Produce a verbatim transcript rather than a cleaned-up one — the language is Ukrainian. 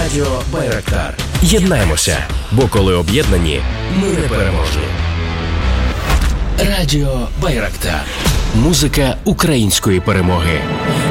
Радіо Байрактар. Єднаємося, бо коли об'єднані, ми непереможні. Радіо Байрактар. Музика української перемоги.